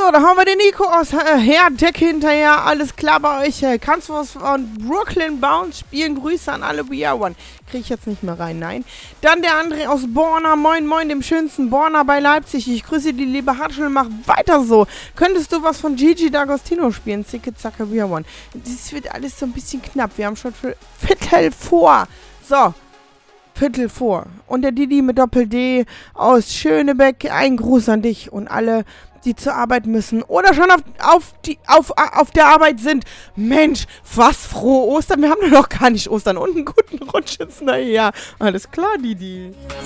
da haben wir den Nico aus Decke hinterher. Alles klar bei euch. Kannst du was von Brooklyn Bounce spielen? Grüße an alle We Are One. Kriege ich jetzt nicht mehr rein, nein. Dann der André aus Borna. Moin, moin, dem schönsten Borna bei Leipzig. Ich grüße die liebe Hatschel. Mach weiter so. Könntest du was von Gigi D'Agostino spielen? Zicke, zacke, We Are One. Das wird alles so ein bisschen knapp. Wir haben schon Viertel vor. So. Viertel vor. Und der Didi mit Doppel-D aus Schönebeck. Ein Gruß an dich und alle, die zur Arbeit müssen oder schon auf der Arbeit sind. Mensch, was frohe Ostern. Wir haben doch noch gar nicht Ostern. Und einen guten Rutsch jetzt nachher. Alles klar, Didi.